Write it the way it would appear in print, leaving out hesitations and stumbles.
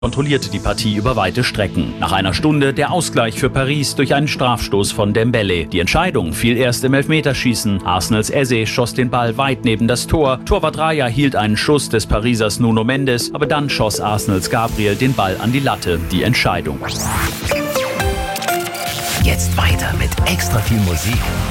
kontrollierte die Partie über weite Strecken. Nach einer Stunde der Ausgleich für Paris durch einen Strafstoß von Dembélé. Die Entscheidung fiel erst im Elfmeterschießen. Arsenals Eze schoss den Ball weit neben das Tor. Torwart Raya hielt einen Schuss des Parisers Nuno Mendes, aber dann schoss Arsenals Gabriel den Ball an die Latte. Die Entscheidung. Jetzt weiter mit extra viel Musik